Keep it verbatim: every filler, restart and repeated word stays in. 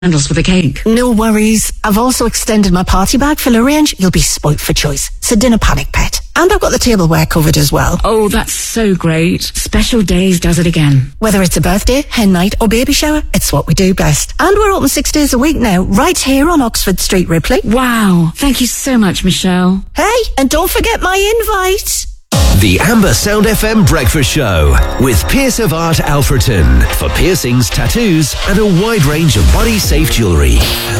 candles for the cake. No worries. I've also extended my party bag full of range. You'll be spoilt for choice. So dinner panic, pet. And I've got the tableware covered as well. Oh, that's so great. Special Days does it again. Whether it's a birthday, hen night or baby shower, it's what we do best. And we're open six days a week now, right here on Oxford Street, Ripley. Wow. Thank you so much, Michelle. Hey, and don't forget my invite. The Amber Sound F M Breakfast Show with Pierce of Art Alfreton for piercings, tattoos and a wide range of body safe jewellery.